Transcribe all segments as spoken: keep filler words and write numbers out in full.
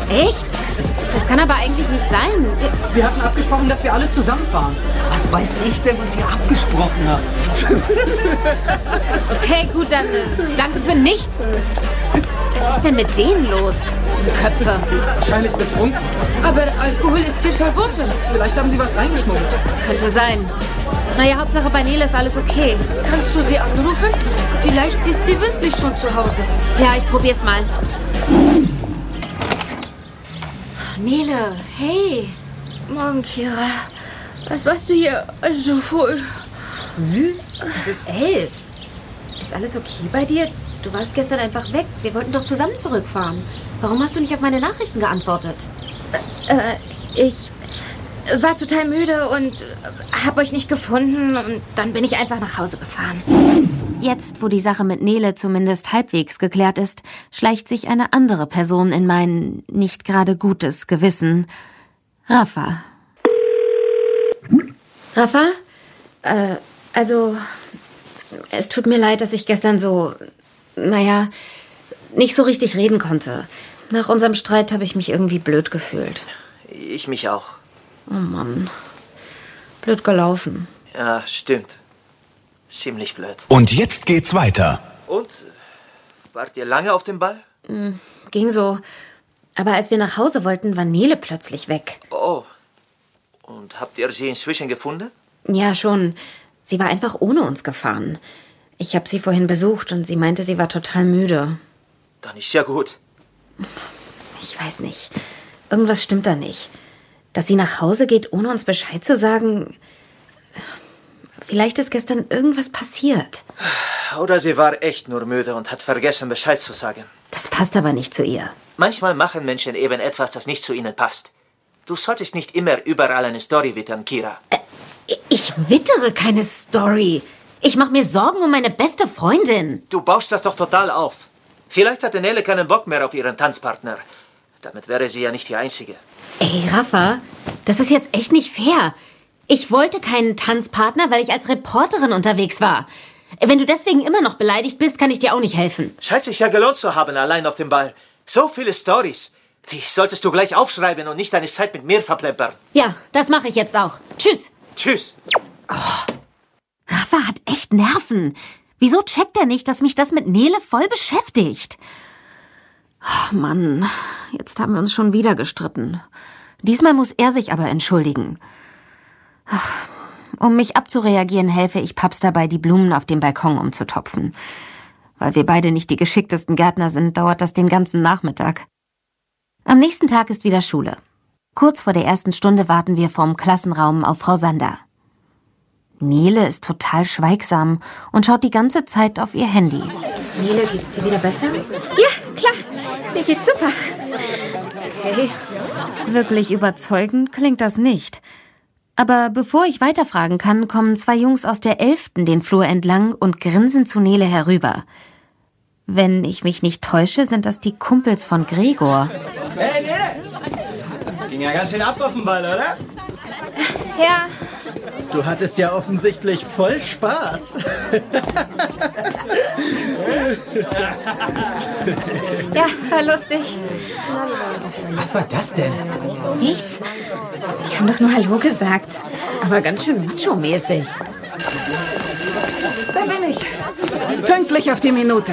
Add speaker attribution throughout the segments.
Speaker 1: Echt? Das kann aber eigentlich nicht sein.
Speaker 2: Wir hatten abgesprochen, dass wir alle zusammenfahren.
Speaker 3: Was weiß ich denn, was ihr abgesprochen habt?
Speaker 1: Okay, gut, dann äh, danke für nichts. Was ist denn mit denen los? Köpfe.
Speaker 2: Wahrscheinlich betrunken.
Speaker 4: Aber Alkohol ist hier verboten.
Speaker 2: Vielleicht haben sie was reingeschmuggelt.
Speaker 1: Könnte sein. Naja, Hauptsache bei Nele ist alles okay.
Speaker 4: Kannst du sie anrufen? Vielleicht ist sie wirklich schon zu Hause.
Speaker 1: Ja, ich probier's mal. Nele, hey.
Speaker 4: Morgen, Kira. Was warst du hier so voll?
Speaker 1: Früh? Es ist elf. Ist alles okay bei dir? Du warst gestern einfach weg. Wir wollten doch zusammen zurückfahren. Warum hast du nicht auf meine Nachrichten geantwortet?
Speaker 4: Äh, ich war total müde und hab euch nicht gefunden. Und dann bin ich einfach nach Hause gefahren.
Speaker 1: Jetzt, wo die Sache mit Nele zumindest halbwegs geklärt ist, schleicht sich eine andere Person in mein nicht gerade gutes Gewissen. Rafa. Rafa? Äh, also, es tut mir leid, dass ich gestern so, naja, nicht so richtig reden konnte. Nach unserem Streit habe ich mich irgendwie blöd gefühlt.
Speaker 5: Ich mich auch.
Speaker 1: Oh Mann. Blöd gelaufen.
Speaker 5: Ja, stimmt. Ziemlich blöd.
Speaker 6: Und jetzt geht's weiter.
Speaker 5: Und? Wart ihr lange auf dem Ball?
Speaker 1: Mhm, ging so. Aber als wir nach Hause wollten, war Nele plötzlich weg.
Speaker 5: Oh. Und habt ihr sie inzwischen gefunden?
Speaker 1: Ja, schon. Sie war einfach ohne uns gefahren. Ich habe sie vorhin besucht und sie meinte, sie war total müde.
Speaker 5: Dann ist ja gut.
Speaker 1: Ich weiß nicht. Irgendwas stimmt da nicht. Dass sie nach Hause geht, ohne uns Bescheid zu sagen. Vielleicht ist gestern irgendwas passiert.
Speaker 5: Oder sie war echt nur müde und hat vergessen, Bescheid zu sagen.
Speaker 1: Das passt aber nicht zu ihr.
Speaker 5: Manchmal machen Menschen eben etwas, das nicht zu ihnen passt. Du solltest nicht immer überall eine Story wittern, Kira.
Speaker 1: Äh, ich wittere keine Story. Ich mache mir Sorgen um meine beste Freundin.
Speaker 5: Du baust das doch total auf. Vielleicht hatte Nele keinen Bock mehr auf ihren Tanzpartner. Damit wäre sie ja nicht die Einzige.
Speaker 1: Ey, Rafa, das ist jetzt echt nicht fair. Ich wollte keinen Tanzpartner, weil ich als Reporterin unterwegs war. Wenn du deswegen immer noch beleidigt bist, kann ich dir auch nicht helfen.
Speaker 5: Scheint sich ja gelohnt zu haben, allein auf dem Ball. So viele Storys. Die solltest du gleich aufschreiben und nicht deine Zeit mit mir verplempern.
Speaker 1: Ja, das mache ich jetzt auch. Tschüss.
Speaker 5: Tschüss.
Speaker 1: Oh, Rafa hat echt Nerven. Wieso checkt er nicht, dass mich das mit Nele voll beschäftigt? Oh Mann, jetzt haben wir uns schon wieder gestritten. Diesmal muss er sich aber entschuldigen. Ach, um mich abzureagieren, helfe ich Paps dabei, die Blumen auf dem Balkon umzutopfen. Weil wir beide nicht die geschicktesten Gärtner sind, dauert das den ganzen Nachmittag. Am nächsten Tag ist wieder Schule. Kurz vor der ersten Stunde warten wir vorm Klassenraum auf Frau Sander. Nele ist total schweigsam und schaut die ganze Zeit auf ihr Handy. Nele, geht's dir wieder besser?
Speaker 4: Ja, klar. Mir geht's super.
Speaker 1: Okay. Wirklich überzeugend klingt das nicht. Aber bevor ich weiterfragen kann, kommen zwei Jungs aus der Elften den Flur entlang und grinsen zu Nele herüber. Wenn ich mich nicht täusche, sind das die Kumpels von Gregor.
Speaker 3: Hey, Nele! Ging ja ganz schön ab auf den Ball, oder?
Speaker 4: Ja.
Speaker 7: Du hattest ja offensichtlich voll Spaß.
Speaker 4: Ja, war lustig.
Speaker 3: Was war das denn?
Speaker 4: Nichts. Die haben doch nur Hallo gesagt.
Speaker 1: Aber ganz schön macho-mäßig.
Speaker 2: Da bin ich. Pünktlich auf die Minute.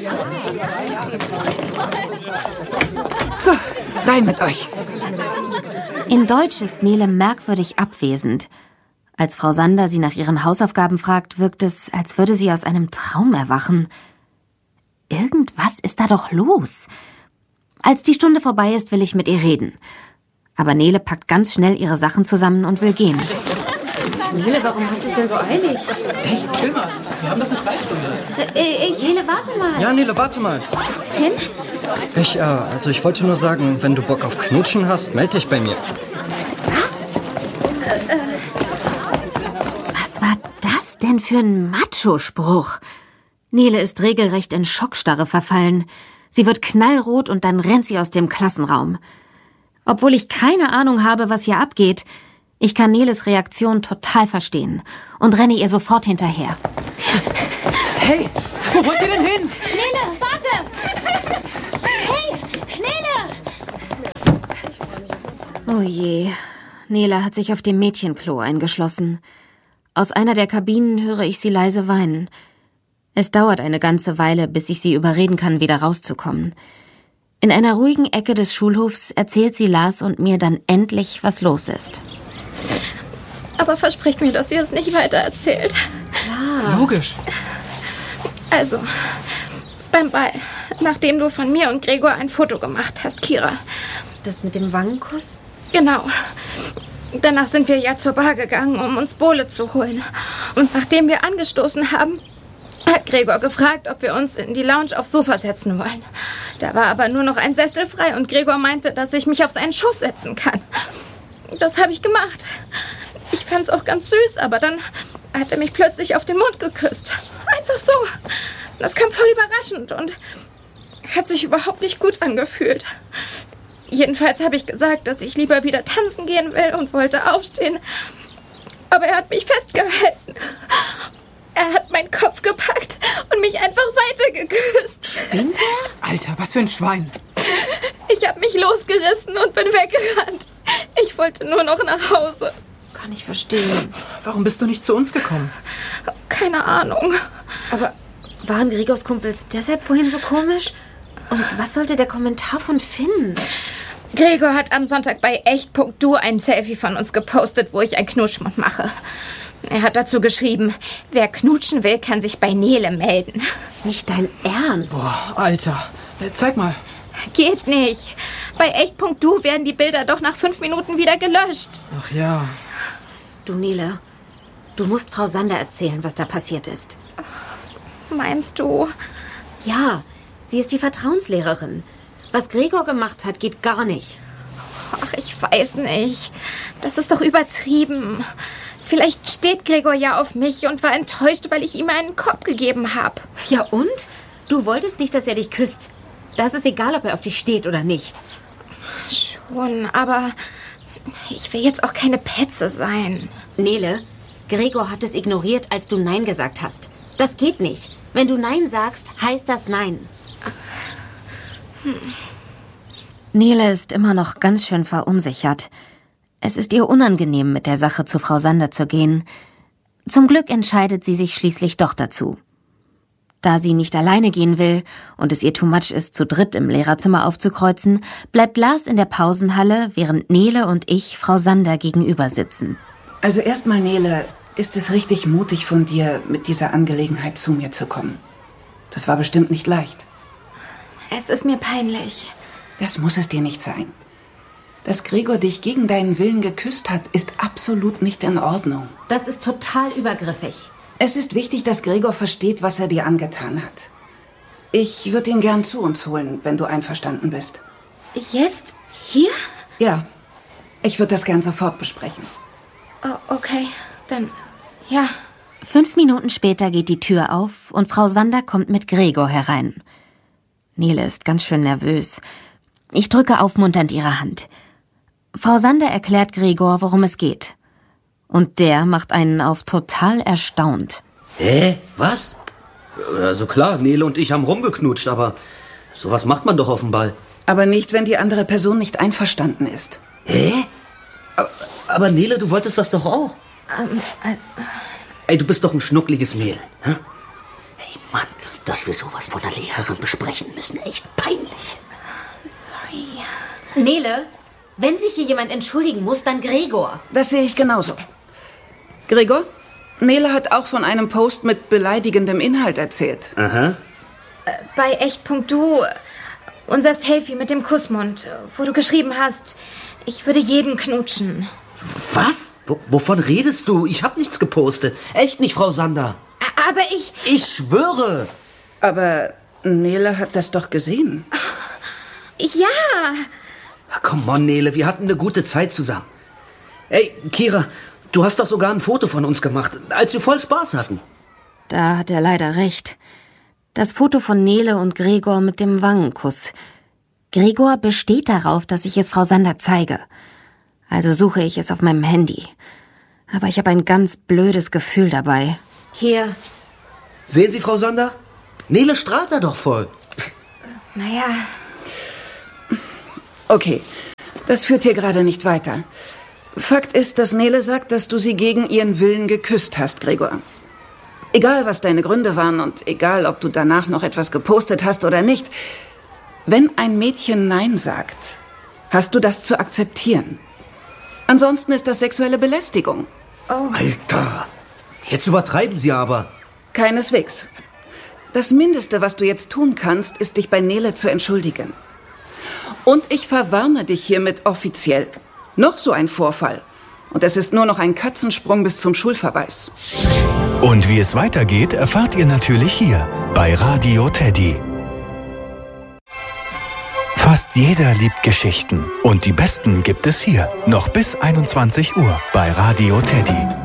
Speaker 2: So, rein mit euch.
Speaker 1: In Deutsch ist Nele merkwürdig abwesend. Als Frau Sander sie nach ihren Hausaufgaben fragt, wirkt es, als würde sie aus einem Traum erwachen. Irgendwas ist da doch los. Als die Stunde vorbei ist, will ich mit ihr reden. Aber Nele packt ganz schnell ihre Sachen zusammen und will gehen. Nele, warum hast du es denn so eilig?
Speaker 3: Echt, chill mal. Wir haben doch eine Freistunde.
Speaker 1: Äh, ich, Nele, warte mal.
Speaker 7: Ja, Nele, warte mal.
Speaker 1: Finn?
Speaker 7: Ich, äh, also ich wollte nur sagen, wenn du Bock auf Knutschen hast, melde dich bei mir.
Speaker 1: Was? Äh, äh. Was war das denn für ein Macho-Spruch? Nele ist regelrecht in Schockstarre verfallen. Sie wird knallrot und dann rennt sie aus dem Klassenraum. Obwohl ich keine Ahnung habe, was hier abgeht, ich kann Neles Reaktion total verstehen und renne ihr sofort hinterher.
Speaker 2: Hey, wo wollt ihr denn hin?
Speaker 1: Nele, warte! Hey, Nele! Oh je, Nele hat sich auf dem Mädchenklo eingeschlossen. Aus einer der Kabinen höre ich sie leise weinen. Es dauert eine ganze Weile, bis ich sie überreden kann, wieder rauszukommen. In einer ruhigen Ecke des Schulhofs erzählt sie Lars und mir dann endlich, was los ist.
Speaker 4: Aber verspricht mir, dass ihr es nicht weiter erzählt.
Speaker 1: Klar.
Speaker 2: Logisch.
Speaker 4: Also, beim Ball, nachdem du von mir und Gregor ein Foto gemacht hast, Kira.
Speaker 1: Das mit dem Wangenkuss?
Speaker 4: Genau. Danach sind wir ja zur Bar gegangen, um uns Bowle zu holen. Und nachdem wir angestoßen haben, hat Gregor gefragt, ob wir uns in die Lounge aufs Sofa setzen wollen. Da war aber nur noch ein Sessel frei und Gregor meinte, dass ich mich auf seinen Schoß setzen kann. Das habe ich gemacht. Ich fand's auch ganz süß, aber dann hat er mich plötzlich auf den Mund geküsst. Einfach so. Das kam voll überraschend und hat sich überhaupt nicht gut angefühlt. Jedenfalls habe ich gesagt, dass ich lieber wieder tanzen gehen will und wollte aufstehen. Aber er hat mich festgehalten. Er hat meinen Kopf gepackt und mich einfach weitergeküsst.
Speaker 1: Spinnt er?
Speaker 2: Alter, was für ein Schwein.
Speaker 4: Ich habe mich losgerissen und bin weggerannt. Ich wollte nur noch nach Hause.
Speaker 1: Kann ich verstehen.
Speaker 2: Warum bist du nicht zu uns gekommen?
Speaker 4: Keine Ahnung.
Speaker 1: Aber waren Gregors Kumpels deshalb vorhin so komisch? Und was sollte der Kommentar von Finn?
Speaker 4: Gregor hat am Sonntag bei echt.du ein Selfie von uns gepostet, wo ich einen Knutschmund mache. Er hat dazu geschrieben, wer knutschen will, kann sich bei Nele melden.
Speaker 1: Nicht dein Ernst?
Speaker 2: Boah, Alter. Äh, zeig mal.
Speaker 4: Geht nicht. Bei echt.du werden die Bilder doch nach fünf Minuten wieder gelöscht.
Speaker 2: Ach ja.
Speaker 1: Du, Nele, du musst Frau Sander erzählen, was da passiert ist.
Speaker 4: Meinst du?
Speaker 1: Ja, sie ist die Vertrauenslehrerin. Was Gregor gemacht hat, geht gar nicht.
Speaker 4: Ach, ich weiß nicht. Das ist doch übertrieben. Vielleicht steht Gregor ja auf mich und war enttäuscht, weil ich ihm einen Korb gegeben habe.
Speaker 1: Ja und? Du wolltest nicht, dass er dich küsst. Das ist egal, ob er auf dich steht oder nicht.
Speaker 4: Schon, aber ich will jetzt auch keine Petze sein.
Speaker 1: Nele, Gregor hat es ignoriert, als du Nein gesagt hast. Das geht nicht. Wenn du Nein sagst, heißt das Nein. Hm. Nele ist immer noch ganz schön verunsichert. Es ist ihr unangenehm, mit der Sache zu Frau Sander zu gehen. Zum Glück entscheidet sie sich schließlich doch dazu. Da sie nicht alleine gehen will und es ihr too much ist, zu dritt im Lehrerzimmer aufzukreuzen, bleibt Lars in der Pausenhalle, während Nele und ich Frau Sander gegenüber sitzen.
Speaker 6: Also erstmal, Nele, ist es richtig mutig von dir, mit dieser Angelegenheit zu mir zu kommen. Das war bestimmt nicht leicht.
Speaker 4: Es ist mir peinlich.
Speaker 6: Das muss es dir nicht sein. Dass Gregor dich gegen deinen Willen geküsst hat, ist absolut nicht in Ordnung.
Speaker 1: Das ist total übergriffig.
Speaker 6: Es ist wichtig, dass Gregor versteht, was er dir angetan hat. Ich würde ihn gern zu uns holen, wenn du einverstanden bist.
Speaker 4: Jetzt? Hier?
Speaker 6: Ja, ich würde das gern sofort besprechen.
Speaker 4: Oh, okay, dann ja.
Speaker 1: Fünf Minuten später geht die Tür auf und Frau Sander kommt mit Gregor herein. Nele ist ganz schön nervös. Ich drücke aufmunternd ihre Hand. Frau Sander erklärt Gregor, worum es geht. Und der macht einen auf total erstaunt.
Speaker 8: Hä? Was? Also klar, Nele und ich haben rumgeknutscht, aber sowas macht man doch auf dem Ball.
Speaker 6: Aber nicht, wenn die andere Person nicht einverstanden ist.
Speaker 8: Hä? Aber, aber Nele, du wolltest das doch auch.
Speaker 4: Ähm, also
Speaker 8: Ey, du bist doch ein schnuckliges Mehl. Hä? Hey Mann, dass wir sowas von der Lehrerin besprechen müssen, echt peinlich.
Speaker 4: Sorry.
Speaker 1: Nele, wenn sich hier jemand entschuldigen muss, dann Gregor.
Speaker 6: Das sehe ich genauso. Gregor, Nele hat auch von einem Post mit beleidigendem Inhalt erzählt.
Speaker 8: Aha.
Speaker 4: Bei echt.du, unser Selfie mit dem Kussmund, wo du geschrieben hast, ich würde jeden knutschen.
Speaker 8: Was? W- wovon redest du? Ich hab nichts gepostet. Echt nicht, Frau Sander.
Speaker 4: Aber ich...
Speaker 8: Ich schwöre.
Speaker 6: Aber Nele hat das doch gesehen.
Speaker 4: Ja.
Speaker 8: Komm on, Nele, wir hatten eine gute Zeit zusammen. Ey, Kira, du hast doch sogar ein Foto von uns gemacht, als wir voll Spaß hatten.
Speaker 1: Da hat er leider recht. Das Foto von Nele und Gregor mit dem Wangenkuss. Gregor besteht darauf, dass ich es Frau Sander zeige. Also suche ich es auf meinem Handy. Aber ich habe ein ganz blödes Gefühl dabei. Hier.
Speaker 8: Sehen Sie, Frau Sander? Nele strahlt da doch voll.
Speaker 4: Naja.
Speaker 6: Okay, Das führt hier gerade nicht weiter. Fakt ist, dass Nele sagt, dass du sie gegen ihren Willen geküsst hast, Gregor. Egal, was deine Gründe waren und egal, ob du danach noch etwas gepostet hast oder nicht, wenn ein Mädchen Nein sagt, hast du das zu akzeptieren. Ansonsten ist das sexuelle Belästigung.
Speaker 4: Oh.
Speaker 8: Alter, jetzt übertreiben Sie aber.
Speaker 6: Keineswegs. Das Mindeste, was du jetzt tun kannst, ist, dich bei Nele zu entschuldigen. Und ich verwarne dich hiermit offiziell. Noch so ein Vorfall. Und es ist nur noch ein Katzensprung bis zum Schulverweis.
Speaker 9: Und wie es weitergeht, erfahrt ihr natürlich hier bei Radio Teddy. Fast jeder liebt Geschichten. Und die besten gibt es hier. Noch bis einundzwanzig Uhr bei Radio Teddy.